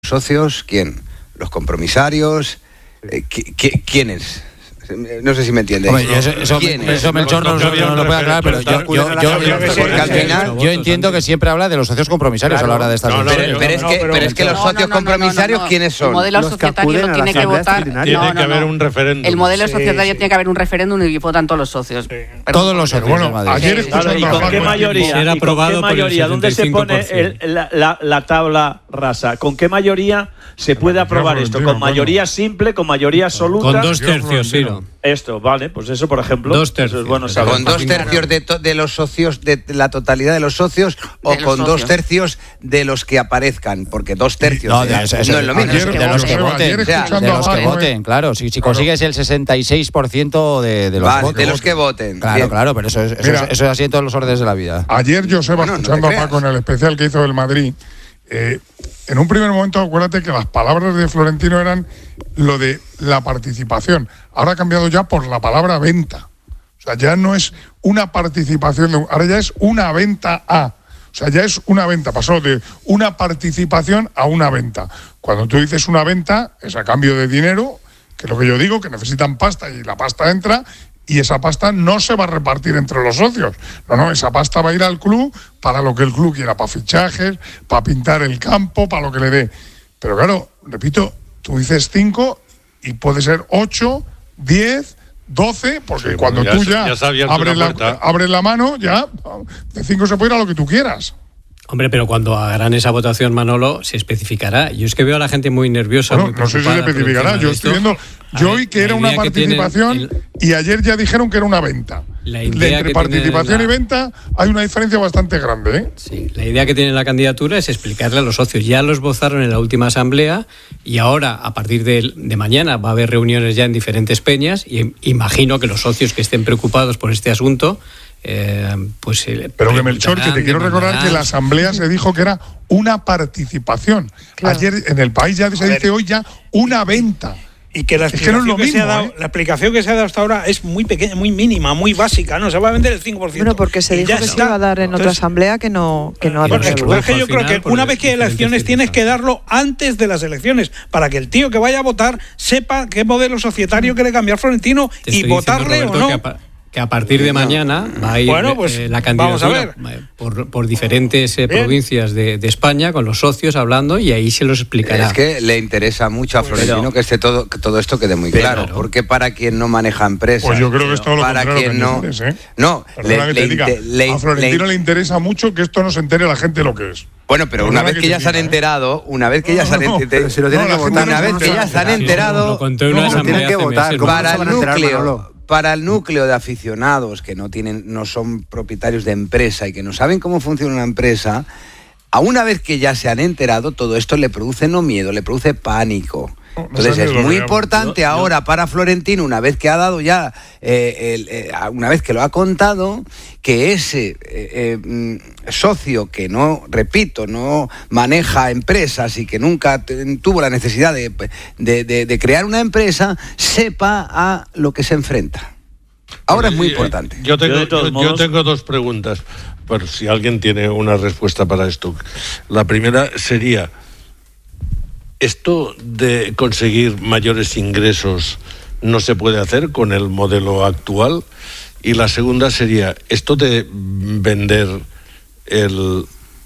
socios? ¿Quién? ¿Los compromisarios? ¿Quiénes? No sé si me entiendes. Eso Melchor no lo puede aclarar, pero yo entiendo que siempre habla de los socios compromisarios a la hora de estas pero es que los socios compromisarios, ¿quiénes son? El modelo societario no tiene que votar. Tiene que haber un referéndum. El modelo societario tiene que haber un referéndum y votan todos los socios. Todos los socios. Bueno, ayer ¿Y con qué mayoría? ¿Dónde se pone la tabla rasa? ¿Con qué mayoría se puede aprobar esto? ¿Con mayoría simple? ¿Con mayoría absoluta? Con 2 tercios, sí. Esto, vale, pues eso, por ejemplo. 2 tercios. Es bueno saber. ¿Con 2 tercios de los socios, de la totalidad de los socios, o con 2 tercios de los que aparezcan? Porque 2 tercios no es lo mismo. De los que voten. De los que voten, claro. Si consigues el 66% de los votos. De los que voten. Claro, pero eso es así en todos los órdenes de la vida. Ayer Joseba, escuchando a Paco en el especial que hizo del Madrid, en un primer momento, acuérdate que las palabras de Florentino eran lo de la participación. Ahora ha cambiado ya por la palabra venta. O sea, ya no es una participación, ahora ya es una venta a. O sea, ya es una venta. Pasó de una participación a una venta. Cuando tú dices una venta, es a cambio de dinero, que es lo que yo digo, que necesitan pasta y la pasta entra. Y esa pasta no se va a repartir entre los socios. No, esa pasta va a ir al club para lo que el club quiera, para fichajes, para pintar el campo, para lo que le dé. Pero claro, repito, tú dices 5 y puede ser 8, 10, 12, porque cuando tú ya abres la mano, ya de 5 se puede ir a lo que tú quieras. Hombre, pero cuando hagan esa votación, Manolo, se especificar. Yo es que veo a la gente muy nerviosa. Bueno, no sé si se especificará. Yo estoy viendo, hoy que era una participación y ayer ya dijeron que era una venta. Entre participación y venta hay una diferencia bastante grande, ¿eh? Sí, la idea que tiene la candidatura es explicarle a los socios. Ya los votaron en la última asamblea y ahora, a partir de mañana, va a haber reuniones ya en diferentes peñas y imagino que los socios que estén preocupados por este asunto pero que Melchor, que te quiero recordar que la asamblea se dijo que era una participación. Claro. Ayer en El País ya se dice hoy ya una venta. Y que la explicación la explicación que se ha dado hasta ahora es muy pequeña, muy mínima, muy básica, ¿no? Se va a vender el 5%. Bueno, porque se dijo que se iba a dar en otra asamblea que no ha dado. Es que yo creo que una vez que hay elecciones tienes que darlo antes de las elecciones, para que el tío que vaya a votar sepa qué modelo societario quiere cambiar Florentino y votarle o no. Que a partir de mañana va a ir la candidatura por diferentes provincias de España con los socios hablando y ahí se los explicará. Es que le interesa mucho a Florentino que todo esto quede muy claro. Porque para quien no maneja empresas, pues yo creo que es todo lo para contrario quien no, a Florentino le interesa mucho que esto no se entere la gente lo que es. Bueno, pero una vez que ya se han enterado, una vez que ya se han enterado, tienen que votar para el núcleo de aficionados que no son propietarios de empresa y que no saben cómo funciona una empresa, a una vez que ya se han enterado, todo esto le produce no miedo, le produce pánico. Entonces es muy importante ahora para Florentino, una vez que ha dado ya, una vez que lo ha contado, que ese socio que no maneja empresas y que nunca tuvo la necesidad de crear una empresa, sepa a lo que se enfrenta. Ahora es muy importante. Yo tengo 2 preguntas, por si alguien tiene una respuesta para esto. La primera sería: ¿esto de conseguir mayores ingresos no se puede hacer con el modelo actual? Y la segunda sería: ¿esto de vender el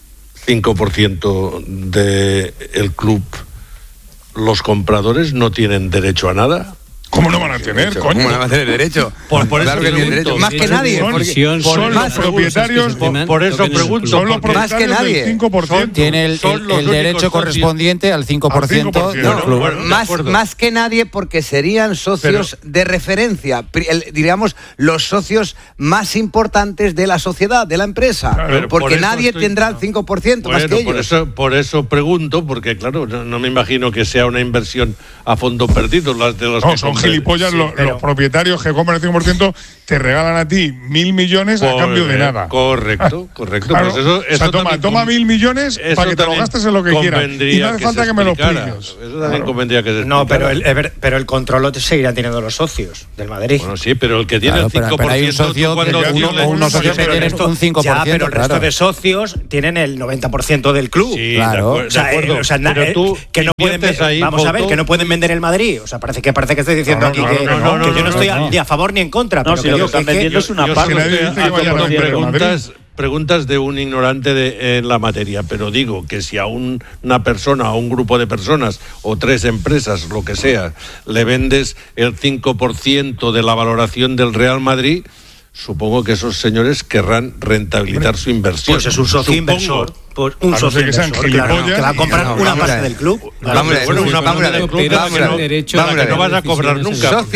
5% del club, los compradores no tienen derecho a nada? ¿Cómo no van a tener, coño? ¿Cómo no van a tener derecho? Claro que tienen derecho. Más que nadie. Son los propietarios, por eso pregunto. Son los propietarios más que nadie. Del 5%. Tiene el derecho correspondiente al 5% del club. Más que nadie, porque serían socios de referencia, diríamos los socios más importantes de la sociedad, de la empresa. Claro, porque nadie tendrá el 5% más que ellos. Por eso pregunto, porque claro, no me imagino que sea una inversión a fondo perdido las de los que son gilipollas, los propietarios que compran el 5% te regalan a ti 1.000 millones a cambio de nada. Correcto. Claro. Pues eso o sea, toma 1.000 millones para que te lo gastes en lo que quieras. Y no hace falta que me lo expliques. Eso también convendría que se No, pero el control lo seguirán teniendo los socios del Madrid. Bueno, sí, pero el que tiene el 5%... Pero hay un socio, unos socios que tienen un 5%. Ya, pero el resto de socios tienen el 90% del club. Sí, claro. De acuerdo. Pero tú que no pueden ahí, vamos a ver, que no pueden vender el Madrid. O sea, parece que estoy diciendo aquí que yo no estoy ni a favor ni en contra. No, si lo que están vendiendo es una parte. Preguntas de un ignorante en la materia, pero digo que si a una persona, a un grupo de personas o 3 empresas, lo que sea, le vendes el 5% de la valoración del Real Madrid, supongo que esos señores querrán rentabilizar su inversión. Pues es un socio inversor. Pues un socio inversor, claro, que va a comprar una parte del club. Una parte del club que no vas a cobrar nunca.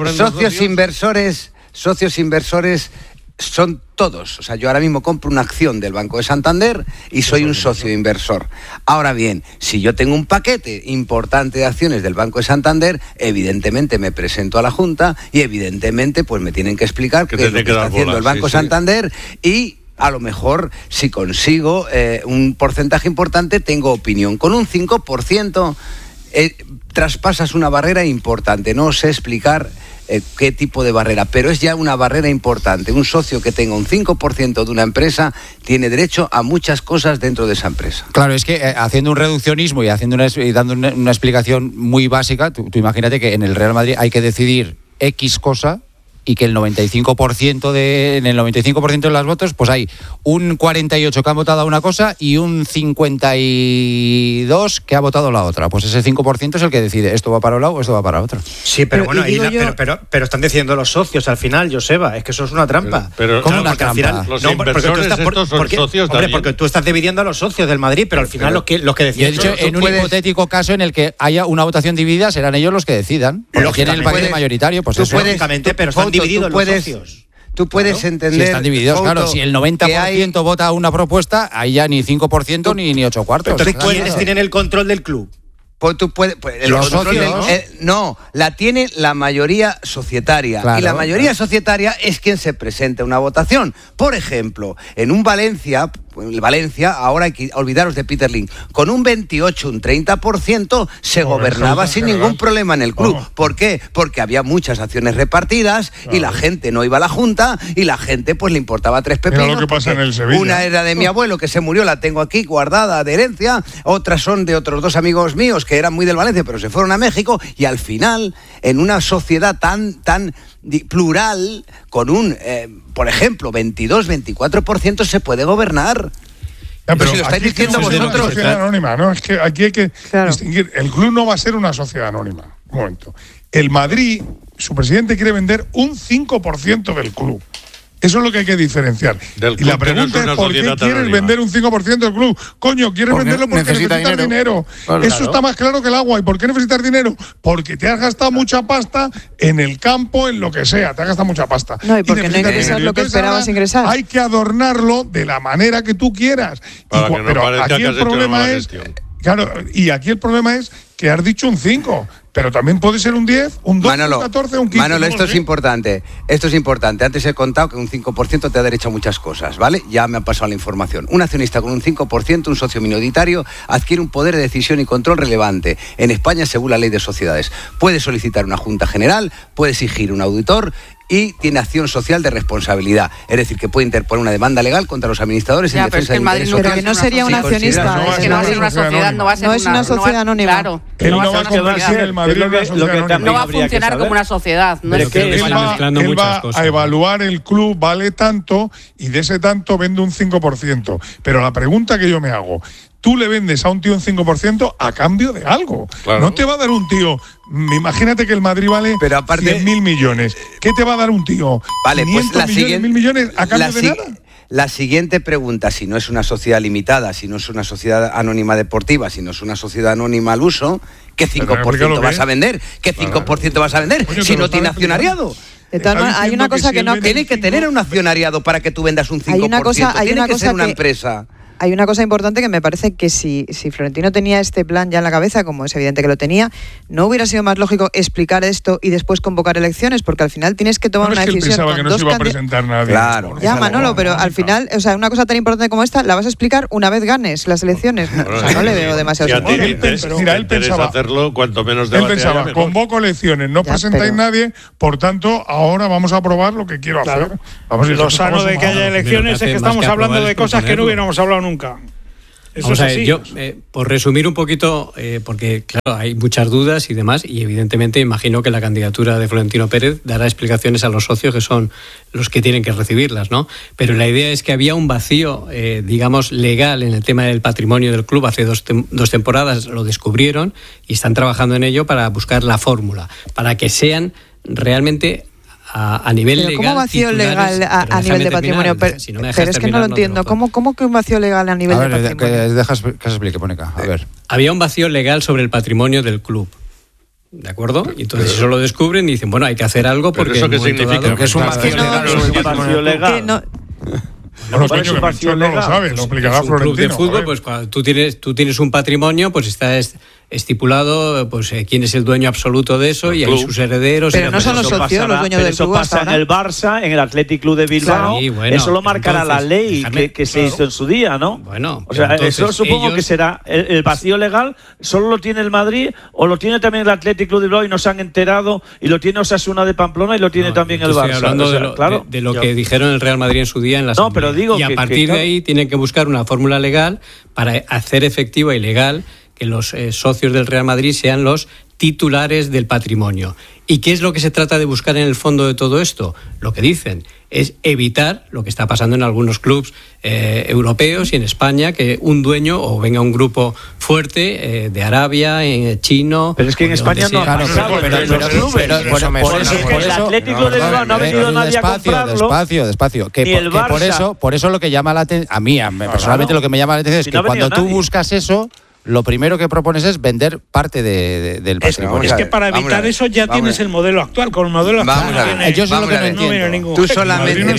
Socios inversores son todos. O sea, yo ahora mismo compro una acción del Banco de Santander y soy un socio inversor. Ahora bien, si yo tengo un paquete importante de acciones del Banco de Santander, evidentemente me presento a la Junta y evidentemente pues me tienen que explicar qué es lo que está haciendo el Banco de Santander y a lo mejor si consigo un porcentaje importante tengo opinión. Con un 5% traspasas una barrera importante. No sé explicar qué tipo de barrera, pero es ya una barrera importante. Un socio que tenga un 5% de una empresa tiene derecho a muchas cosas dentro de esa empresa. Claro, es que haciendo un reduccionismo y dando una explicación muy básica, tú imagínate que en el Real Madrid hay que decidir X cosa y que el 95% en el 95% de los votos, pues hay un 48 que han votado a una cosa y un 52 que ha votado la otra. Pues ese 5% es el que decide, esto va para un lado o esto va para otro. Sí, pero bueno, pero están decidiendo los socios al final, Joseba, es que eso es una trampa. Pero ¿cómo una trampa? Al final, los inversores estos son socios también. Porque tú estás dividiendo a los socios del Madrid, pero al final los que deciden... Yo he dicho, en un hipotético caso en el que haya una votación dividida, serán ellos los que decidan. Porque tienen el paquete mayoritario, pues eso. Lógicamente, pero están divididos los socios. Tú puedes entender... Si están divididos, claro. Si el 90% vota una propuesta, ahí ya ni 5% ni 8 cuartos. Entonces, ¿quiénes tienen el control del club? Pues tú puedes, los socios. No, la tiene la mayoría societaria. Claro, y la mayoría societaria es quien se presenta a una votación. Por ejemplo, en un Valencia, ahora hay que olvidaros de Peter Lim, con un 28, un 30% se gobernaba sin ningún problema en el club. ¿Por qué? Porque había muchas acciones repartidas y la gente no iba a la Junta y la gente pues le importaba 3 pepinos. Mira lo que pasa en el Sevilla. Una era de mi abuelo que se murió, la tengo aquí guardada de herencia, otras son de otros 2 amigos míos que eran muy del Valencia pero se fueron a México y al final en una sociedad tan plural con un, por ejemplo, 22-24% se puede gobernar. Ya, pero si lo estáis diciendo vosotros. Una sociedad anónima, ¿no? Es que aquí hay que distinguir. El club no va a ser una sociedad anónima. Un momento. El Madrid, su presidente quiere vender un 5% del club. Eso es lo que hay que diferenciar. Y la pregunta es ¿por qué quieres vender un 5% del club? Coño, quieres venderlo porque necesitas dinero. Eso está más claro que el agua. ¿Y por qué necesitas dinero? Porque te has gastado mucha pasta en el campo, en lo que sea. Te has gastado mucha pasta. No, y porque no ingresas lo que esperabas ingresar. Hay que adornarlo de la manera que tú quieras. Pero aquí el problema es... Claro, y aquí el problema es que has dicho un 5, pero también puede ser un 10, un 12, un 14, un 15. Manolo, esto es importante. Antes he contado que un 5% te da derecho a muchas cosas, ¿vale? Ya me han pasado la información. Un accionista con un 5%, un socio minoritario, adquiere un poder de decisión y control relevante. En España, según la ley de sociedades, puede solicitar una junta general, puede exigir un auditor y tiene acción social de responsabilidad. Es decir, que puede interponer una demanda legal contra los administradores en defensa de intereses sociales. Pero que no sería un accionista. Es que no va a ser una sociedad, no va a ser una sociedad anónima. Claro. Él no va a convertir el Madrid en una sociedad anónima. No va a funcionar como una sociedad. Él va a evaluar el club, vale tanto, y de ese tanto vende un 5%. Pero la pregunta que yo me hago... Tú le vendes a un tío un 5% a cambio de algo. Claro. No te va a dar un tío... Imagínate que el Madrid vale 100.000 millones. ¿Qué te va a dar un tío? Vale, 500 pues millones, 1.000 millones a cambio de nada. La siguiente pregunta, si no es una sociedad limitada, si no es una sociedad anónima deportiva, si no es una sociedad anónima al uso, ¿qué 5% vas a vender? ¿Qué 5% vas a vender si no tiene accionariado? De todas maneras, hay una cosa que no... Tiene que tener un accionariado para que tú vendas un 5%. Tiene que ser una empresa. hay una cosa importante que me parece que si Florentino tenía este plan ya en la cabeza, como es evidente que lo tenía, ¿no hubiera sido más lógico explicar esto y después convocar elecciones? Porque al final tienes que tomar una decisión. Pensaba que no se iba a presentar nadie. Claro. Ya, Manolo, pero al final, o sea, una cosa tan importante como esta, la vas a explicar una vez ganes las elecciones. No le veo demasiado sentido. Mira, él pensaba hacerlo cuanto menos debate. Él pensaba, convoco elecciones, no presentáis nadie, por tanto, ahora vamos a aprobar lo que quiero hacer. Vamos, lo sano de que haya elecciones es que estamos hablando de cosas que no hubiéramos hablado nunca. Eso Vamos es a ver, así. yo, por resumir un poquito, porque claro, hay muchas dudas y demás, y evidentemente imagino que la candidatura de Florentino Pérez dará explicaciones a los socios que son los que tienen que recibirlas, ¿no? Pero la idea es que había un vacío, digamos, legal en el tema del patrimonio del club. Hace dos temporadas lo descubrieron y están trabajando en ello para buscar la fórmula, para que sean realmente a nivel legal. ¿Cómo vacío legal a nivel de patrimonio? Pero es que no lo entiendo. ¿Cómo que un vacío legal a nivel de patrimonio? Dejas que se explique, Mónica. A ver. Había un vacío legal sobre el patrimonio del club. ¿De acuerdo? Y entonces eso lo descubren y dicen, bueno, hay que hacer algo porque... ¿Eso qué significa? Que es un vacío legal. Bueno, coño, que no lo sabe, lo explicará Florentino. Un club de fútbol, pues cuando tú tienes un patrimonio, pues está estipulado pues quién es el dueño absoluto de eso y hay sus herederos. Pero no son los socios los dueños del club. Eso pasa en el Barça, en el Athletic Club de Bilbao. Sí, bueno, eso lo marcará entonces, la ley que se hizo en su día, ¿no? Bueno, o sea, entonces, eso supongo que será el vacío legal. ¿Solo lo tiene el Madrid o lo tiene también el Athletic Club de Bilbao y no se han enterado? Y lo tiene Osasuna de Pamplona y lo tiene también el Barça. Estoy hablando de lo que dijeron el Real Madrid en su día en la Asamblea. Pero digo y a partir de ahí tienen que buscar una fórmula legal para hacer efectiva y legal que los socios del Real Madrid sean los titulares del patrimonio. ¿Y qué es lo que se trata de buscar en el fondo de todo esto? Lo que dicen es evitar lo que está pasando en algunos clubes europeos y en España, que un dueño o venga un grupo fuerte de Arabia, chino... Pero es que en España no ha pasado el Atlético de Bilbao no ha venido nadie a comprarlo. Despacio. Por eso lo que llama la atención... A mí, personalmente, lo que me llama la atención es que cuando tú buscas eso... Lo primero que propones es vender parte del patrimonio. Es que para evitar eso ya tienes el modelo actual. Con el modelo actual yo eso es lo que no entiendo. Tú solamente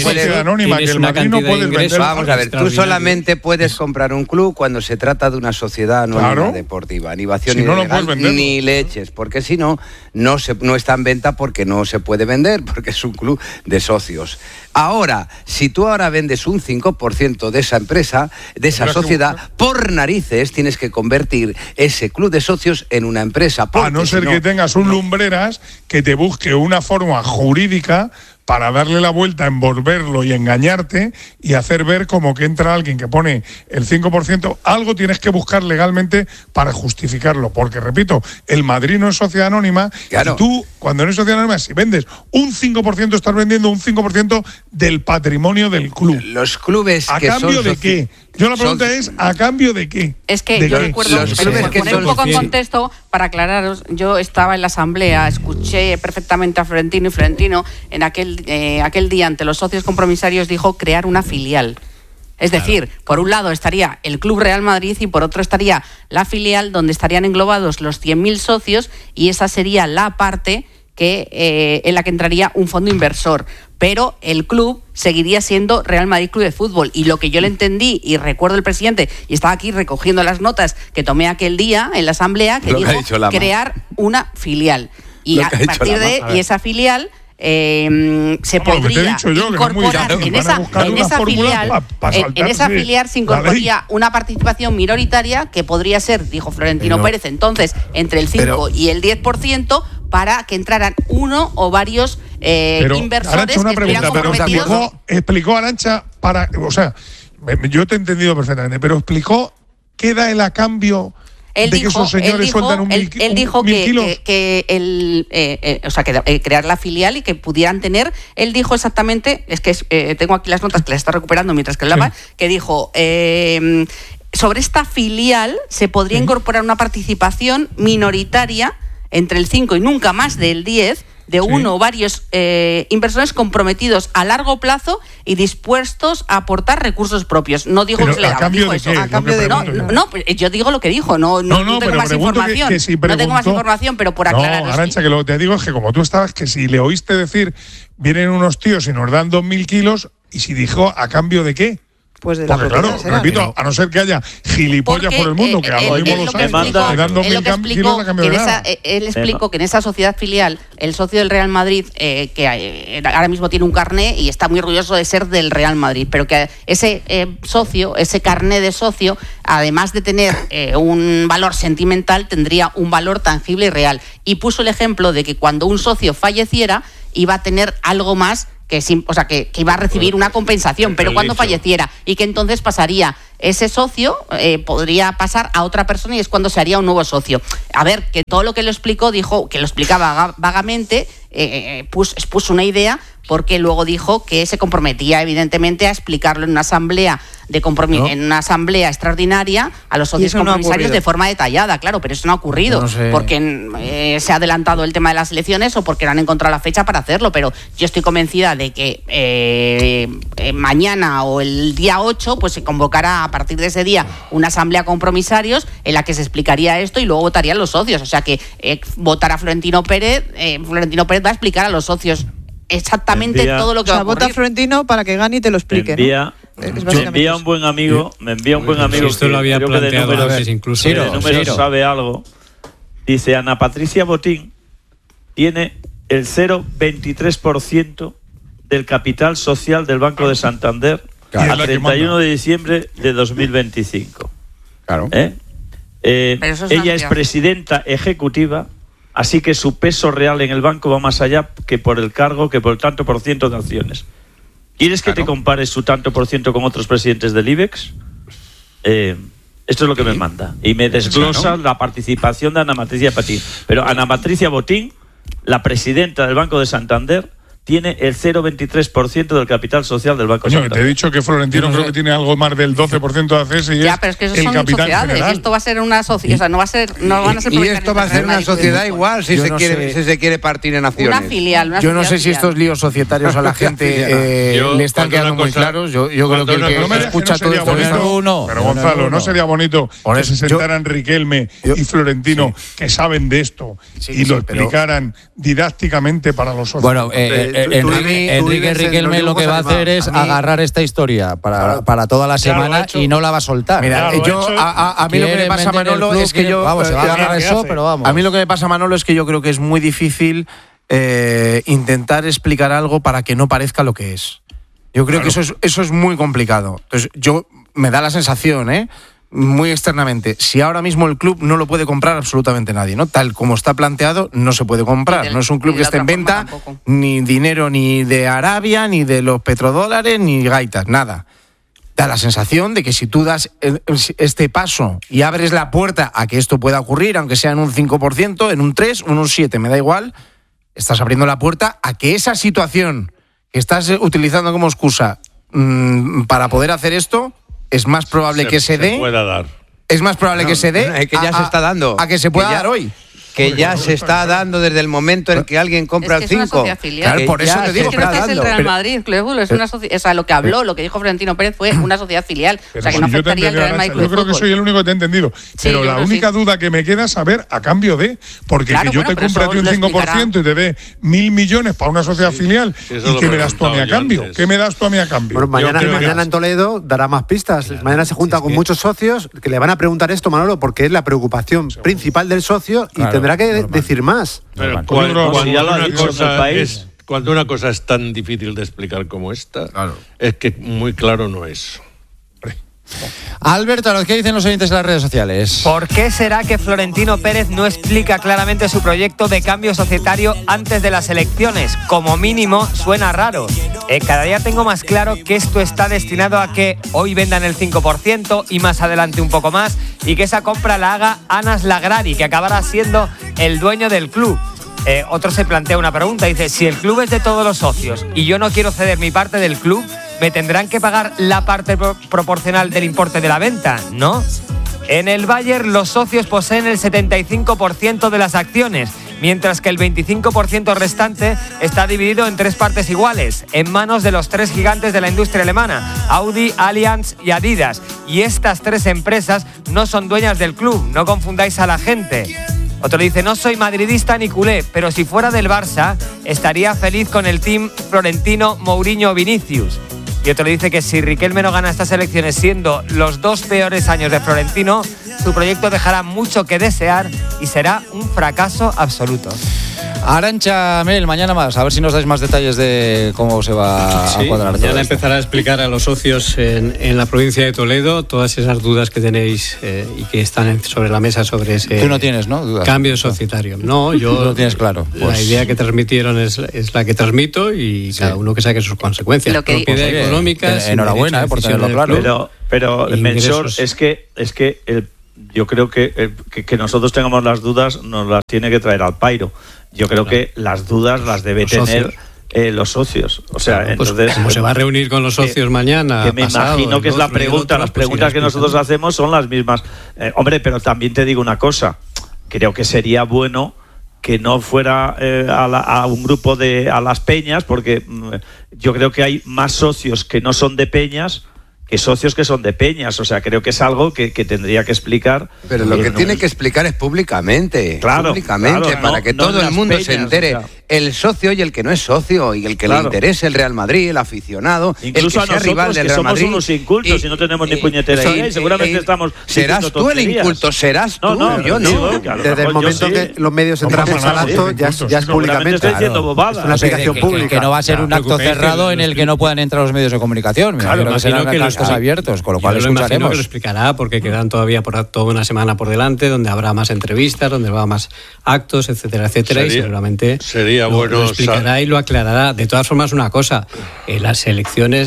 tú solamente puedes comprar un club cuando se trata de una sociedad anónima deportiva. Ni vacío ni leches. Porque si no está en venta porque no se puede vender, porque es un club de socios. Ahora, si tú ahora vendes un 5% de esa empresa, de esa sociedad, por narices tienes que convertir ese club de socios en una empresa. A no ser que tengas un Lumbreras que te busque una forma jurídica para darle la vuelta, envolverlo y engañarte y hacer ver como que entra alguien que pone el 5%, algo tienes que buscar legalmente para justificarlo, porque repito, el Madrid no es sociedad anónima, y tú, cuando no es sociedad anónima, si vendes un 5%, estás vendiendo un 5% del patrimonio del club. Los clubes ¿A cambio de qué? Yo la pregunta es, ¿a cambio de qué? Es que yo recuerdo, por poner un poco en contexto, para aclararos, yo estaba en la asamblea, escuché perfectamente a Florentino, y Florentino en aquel día ante los socios compromisarios dijo crear una filial. Es decir, por un lado estaría el Club Real Madrid y por otro estaría la filial donde estarían englobados los 100.000 socios y esa sería la parte en la que entraría un fondo inversor. Pero el club seguiría siendo Real Madrid Club de Fútbol. Y lo que yo le entendí, y recuerdo el presidente, y estaba aquí recogiendo las notas que tomé aquel día en la asamblea, que dijo crear una filial. Y a partir de esa filial se podría incorporar en esa filial se incorporaría una participación minoritaria que podría ser, dijo Florentino Pérez, entonces entre el 5 y el 10%, para que entraran uno o varios inversores Arantxa, una que estuvieran comprometidos. Explicó Arantxa yo te he entendido perfectamente, pero explicó qué da él a cambio. Él dijo que crear la filial y que pudieran tener, él dijo exactamente, tengo aquí las notas que las está recuperando mientras que hablaba, que dijo sobre esta filial se podría incorporar una participación minoritaria entre el 5 y nunca más del 10 de uno o varios inversores comprometidos a largo plazo y dispuestos a aportar recursos propios. No digo que se le daba, dijo eso. A cambio de no, yo digo lo que dijo, no tengo más información. No tengo más información, pero por aclarar. No, Arantxa, que lo que te digo es que como tú estabas, que si le oíste decir, vienen unos tíos y nos dan 2.000 kilos, y si dijo, ¿a cambio de qué? Pues de la porque claro, repito, a no ser que haya gilipollas por el mundo, que algo mismo los hay, dando kilos a cambio de nada. Él explicó que en esa sociedad filial, el socio del Real Madrid, que ahora mismo tiene un carné y está muy orgulloso de ser del Real Madrid, pero que ese socio, ese carné de socio, además de tener un valor sentimental, tendría un valor tangible y real. Y puso el ejemplo de que cuando un socio falleciera, iba a tener algo más que iba a recibir una compensación, pero cuando falleciera, y que entonces pasaría ese socio, podría pasar a otra persona y es cuando se haría un nuevo socio. A ver, que todo lo que lo explicó, dijo que lo explicaba vagamente, expuso una idea, porque luego dijo que se comprometía evidentemente a explicarlo en una asamblea en una asamblea extraordinaria a los socios compromisarios de forma detallada, claro, pero eso no ha ocurrido, no sé, porque se ha adelantado el tema de las elecciones o porque no han encontrado la fecha para hacerlo, pero yo estoy convencida de que mañana o el día 8 pues se convocará a partir de ese día una asamblea compromisarios en la que se explicaría esto y luego votarían los socios, o sea que votará Florentino Pérez va a explicar a los socios exactamente todo lo que va a ocurrir. Vota Florentino para que gane y te lo explique. Me envía un buen amigo, esto lo había planteado antes incluso. De números sabe algo. Dice, Ana Patricia Botín tiene el 0,23% del capital social del Banco de Santander a 31 de diciembre de 2025. Claro. Ella es presidenta ejecutiva, así que su peso real en el banco va más allá que por el cargo, que por el tanto por ciento de acciones. ¿Quieres que te compares su tanto por ciento con otros presidentes del IBEX? Esto es lo que me manda. Y me desglosa la participación de Ana Patricia Botín. Pero Ana Patricia Botín, la presidenta del Banco de Santander, tiene el 0,23% del capital social del Banco Santander. Te he dicho que Florentino creo que tiene algo más del 12% de ACS y ya, pero es que eso el son capital sociedades, general. Y esto va a ser una sociedad, o sea, no van a ser y esto va a ser una sociedad igual si se quiere partir en acciones. Una filial. Yo no sé si estos líos societarios a la gente le están quedando muy claros. Yo creo que el que escucha todo esto pero Gonzalo, ¿no sería bonito que se sentaran Riquelme y Florentino, que saben de esto, y lo explicaran didácticamente para los socios? Bueno, Enrique Riquelme lo que va a hacer es agarrar esta historia para toda la semana y no la va a soltar. Mira, a mí lo que me pasa, Manolo, es que yo... Vamos, se va a agarrar eso, pero vamos. A mí lo que me pasa, Manolo, es que yo creo que es muy difícil intentar explicar algo para que no parezca lo que es. Yo creo que eso es muy complicado. Entonces, me da la sensación, muy externamente, si ahora mismo el club no lo puede comprar absolutamente nadie, ¿no? Tal como está planteado, no se puede comprar. No es un club que esté en venta, ni dinero ni de Arabia, ni de los petrodólares, ni gaitas, nada. Da la sensación de que si tú das este paso y abres la puerta a que esto pueda ocurrir, aunque sea en un 5%, en un 3%, en un 7%, me da igual, estás abriendo la puerta a que esa situación que estás utilizando como excusa para poder hacer esto, es más probable que se dé. Es más probable que se dé. Que ya se está dando. A que se pueda dar hoy. Que ya se está dando desde el momento en que alguien compra el 5. Claro, por eso te digo. Es que no es el Real Madrid, es una sociedad, o sea, lo que habló, lo que dijo Florentino Pérez fue una sociedad filial, o sea, que no afectaría al Real Madrid. Yo creo que soy el único que te he entendido, pero la única duda que me queda es saber a cambio de, porque que yo te compre a ti un 5% y te dé 1.000 millones para una sociedad filial, ¿y qué me das tú a mí a cambio? ¿Qué me das tú a mí a cambio? Bueno, mañana en Toledo dará más pistas. Mañana se junta con muchos socios que le van a preguntar esto, Manolo, porque es la preocupación principal del socio y tendrá que decir más. Pero cuando una cosa es tan difícil de explicar como esta, es que muy claro no es. Alberto, ¿qué dicen los oyentes en las redes sociales? ¿Por qué será que Florentino Pérez no explica claramente su proyecto de cambio societario antes de las elecciones? Como mínimo, suena raro. Cada día tengo más claro que esto está destinado a que hoy vendan el 5% y más adelante un poco más, y que esa compra la haga Anas Lagrari, que acabará siendo el dueño del club. Otro se plantea una pregunta, dice, si el club es de todos los socios y yo no quiero ceder mi parte del club, ¿me tendrán que pagar la parte proporcional del importe de la venta? ¿No? En el Bayern los socios poseen el 75% de las acciones, mientras que el 25% restante está dividido en 3 partes iguales, en manos de los 3 gigantes de la industria alemana, Audi, Allianz y Adidas. Y estas 3 empresas no son dueñas del club, no confundáis a la gente. Otro dice, no soy madridista ni culé, pero si fuera del Barça, estaría feliz con el team Florentino, Mourinho, Vinicius. y otro dice que si Riquelme no gana estas elecciones siendo los 2 peores años de Florentino, su proyecto dejará mucho que desear y será un fracaso absoluto. Arantxa Mel, mañana más, a ver si nos dais más detalles de cómo se va a cuadrar todo. Mañana empezará a explicar a los socios en la provincia de Toledo todas esas dudas que tenéis y que están sobre la mesa sobre ese Tú no tienes, ¿no? Dudas. Cambio societario. No, yo lo tienes claro. La idea que transmitieron es la que transmito y cada uno que saque sus consecuencias. Propiedad económica. Enhorabuena por tenerlo claro. Pero Melchor, es que yo creo que nosotros tengamos las dudas nos las tiene que traer al pairo. Yo creo que las dudas las debe tener los socios. O sea, entonces, como se va a reunir con los socios mañana. Que me imagino que es la pregunta. Las preguntas que nosotros hacemos son las mismas. Hombre, pero también te digo una cosa. Creo que sería bueno que no fuera a un grupo a las peñas, porque yo creo que hay más socios que no son de peñas que socios que son de peñas. O sea, creo que es algo que tendría que explicar. Pero lo que tiene que explicar es públicamente. Claro, para que todo el mundo se entere. O sea, el socio y el que no es socio, y el que le interese el Real Madrid, el aficionado, incluso el que sea rival del Real Madrid. Somos unos incultos y no tenemos ni puñetera idea, y seguramente estamos. Serás tú el inculto, serás tú. Yo no. Desde el momento que los medios entramos al acto, ya es públicamente. Estoy diciendo bobadas. Es una aplicación pública. Que no va a ser un acto cerrado en el que no puedan entrar los medios de comunicación. Claro, que serán actos abiertos, con lo cual escucharemos. Que lo explicará, porque quedan todavía toda una semana por delante, donde habrá más entrevistas, donde habrá más actos, etcétera, y seguramente sería bueno lo explicará y lo aclarará. De todas formas, una cosa, las elecciones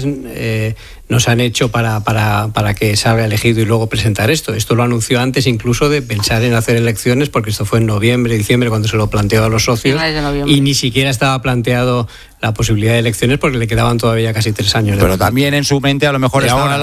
no se han hecho para que salga elegido y luego presentar esto. Esto lo anunció antes incluso de pensar en hacer elecciones, porque esto fue en noviembre, diciembre, cuando se lo planteó a los socios, y ni siquiera estaba planteado la posibilidad de elecciones porque le quedaban todavía casi 3 años. Pero también en su mente a lo mejor estaba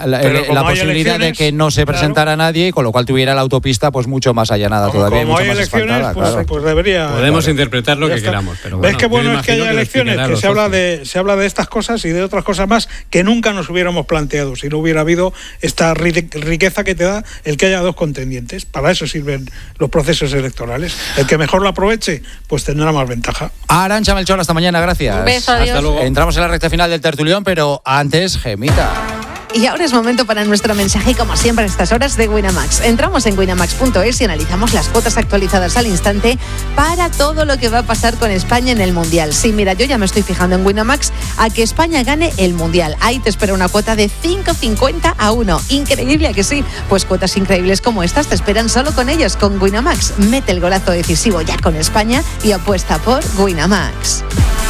la posibilidad de que no se presentara nadie, y con lo cual tuviera la autopista pues mucho más allanada todavía. Como hay elecciones, pues debería... Podemos interpretar lo que queramos. Pero ¿ves qué bueno es que haya elecciones? Que se habla de estas cosas y de otras cosas más que nunca nos hubiéramos planteado si no hubiera habido esta riqueza que te da el que haya 2 contendientes. Para eso sirven los procesos electorales. El que mejor lo aproveche, pues tendrá más ventaja. Arantxa Melchor, hasta mañana, gracias. Un beso, adiós. Hasta luego. Entramos en la recta final del tertulión, pero antes, Gemita. Y ahora es momento para nuestro mensaje, como siempre a estas horas, de Winamax. Entramos en winamax.es y analizamos las cuotas actualizadas al instante para todo lo que va a pasar con España en el Mundial. Sí, mira, yo ya me estoy fijando en Winamax a que España gane el Mundial. Ahí te espera una cuota de 5,50 a 1. Increíble, ¿a que sí? Pues cuotas increíbles como estas te esperan solo con ellos, con Winamax. Mete el golazo decisivo ya con España y apuesta por Winamax.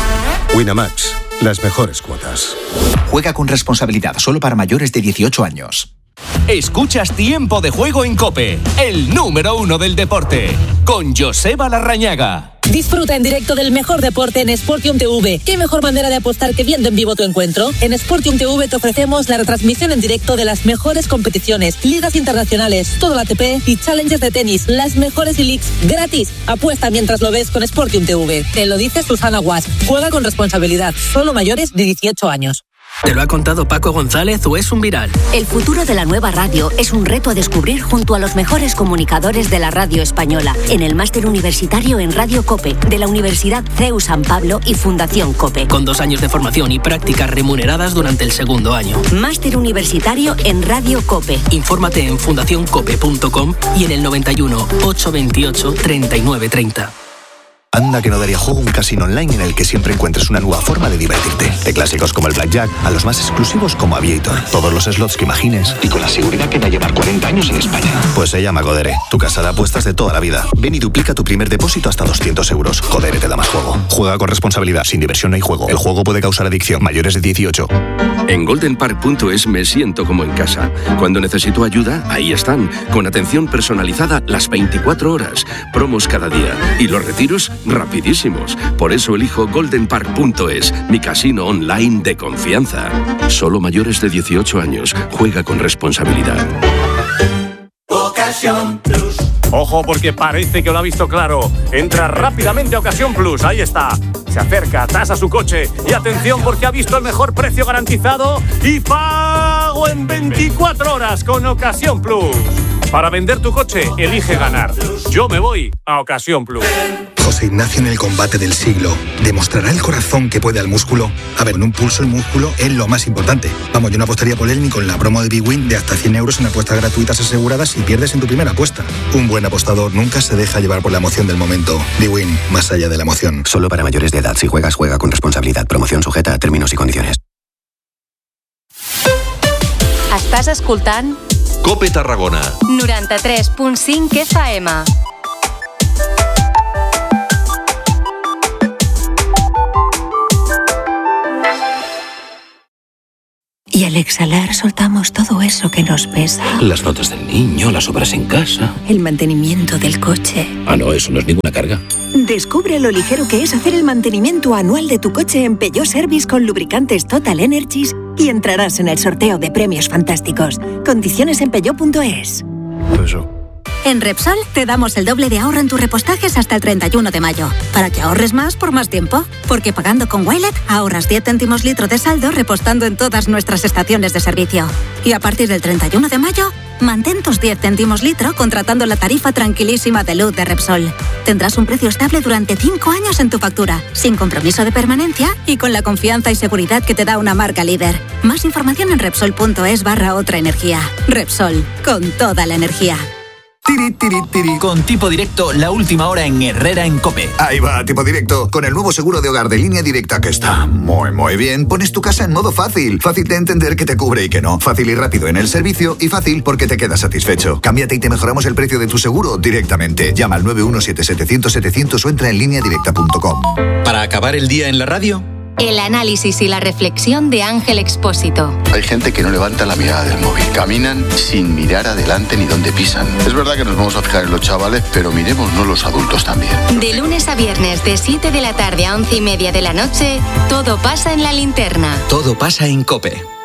Winamax, las mejores cuotas. Juega con responsabilidad, solo para mayores de 18 años. Escuchas Tiempo de Juego en COPE, el número 1 del deporte, con Joseba Larrañaga. Disfruta en directo del mejor deporte en Sportium TV. ¿Qué mejor manera de apostar que viendo en vivo tu encuentro? En Sportium TV te ofrecemos la retransmisión en directo de las mejores competiciones, ligas internacionales, todo el ATP y challenges de tenis, las mejores leagues gratis. Apuesta mientras lo ves con Sportium TV. Te lo dice Susana Guas. Juega con responsabilidad, solo mayores de 18 años. ¿Te lo ha contado Paco González o es un viral? El futuro de la nueva radio es un reto a descubrir junto a los mejores comunicadores de la radio española en el máster universitario en Radio COPE de la Universidad CEU San Pablo y Fundación COPE. Con 2 años de formación y prácticas remuneradas durante el 2º año. Máster universitario en Radio COPE. Infórmate en fundacioncope.com y en el 91 828 3930. Anda que no daría juego un casino online en el que siempre encuentres una nueva forma de divertirte. De clásicos como el Blackjack a los más exclusivos como Aviator. Todos los slots que imagines y con la seguridad que va a llevar 40 años en España. Pues se llama Codere, tu casa de apuestas de toda la vida. Ven y duplica tu primer depósito hasta 200 euros. Codere te da más juego. Juega con responsabilidad. Sin diversión no hay juego. El juego puede causar adicción. Mayores de 18. En goldenpark.es me siento como en casa. Cuando necesito ayuda, ahí están. Con atención personalizada las 24 horas. Promos cada día. Y los retiros rapidísimos. Por eso elijo goldenpark.es, mi casino online de confianza. Solo mayores de 18 años. Juega con responsabilidad. Ocasión Plus. Ojo, porque parece que lo ha visto claro. Entra rápidamente a Ocasión Plus. Ahí está. Se acerca, tasa su coche. Y atención, porque ha visto el mejor precio garantizado y pago en 24 horas con Ocasión Plus. Para vender tu coche, elige ganar. Yo me voy a Ocasión Plus. José Ignacio en el combate del siglo. ¿Demostrará el corazón que puede al músculo? A ver, en un pulso el músculo es lo más importante. Vamos, yo no apostaría por él ni con la promo de BWin de hasta 100 euros en apuestas gratuitas aseguradas si pierdes en tu primera apuesta. Un buen apostador nunca se deja llevar por la emoción del momento. BWin, más allá de la emoción. Solo para mayores de edad. Si juegas, juega con responsabilidad. Promoción sujeta a términos y condiciones. Estàs escoltant Cope Tarragona 93.5 FM. Y al exhalar soltamos todo eso que nos pesa. Las notas del niño, las obras en casa. El mantenimiento del coche. Ah, no, eso no es ninguna carga. Descubre lo ligero que es hacer el mantenimiento anual de tu coche en Peugeot Service con lubricantes Total Energies y entrarás en el sorteo de premios fantásticos. Condiciones en peugeot.es. En Repsol te damos el doble de ahorro en tus repostajes hasta el 31 de mayo, para que ahorres más por más tiempo. Porque pagando con Wilet ahorras 10 céntimos litro de saldo repostando en todas nuestras estaciones de servicio. Y a partir del 31 de mayo, mantén tus 10 céntimos litro contratando la tarifa tranquilísima de luz de Repsol. Tendrás un precio estable durante 5 años en tu factura, sin compromiso de permanencia y con la confianza y seguridad que te da una marca líder. Más información en Repsol.es/otra energía. Repsol, con toda la energía. Con Tipo Directo, la última hora en Herrera en COPE. Ahí va, Tipo Directo. Con el nuevo seguro de hogar de Línea Directa que está muy bien, pones tu casa en modo fácil. Fácil de entender que te cubre y que no. Fácil y rápido en el servicio y fácil porque te quedas satisfecho. Cámbiate y te mejoramos el precio de tu seguro directamente. Llama al 917-700-700 o entra en lineadirecta.com. Para acabar el día en la radio, El análisis y la reflexión de Ángel Expósito. Hay gente que no levanta la mirada del móvil. Caminan sin mirar adelante ni dónde pisan. Es verdad que nos vamos a fijar en los chavales, pero miremosnos los adultos también. De lunes a viernes, de 7 de la tarde a 11:30 de la noche, todo pasa en La Linterna. todo pasa en COPE.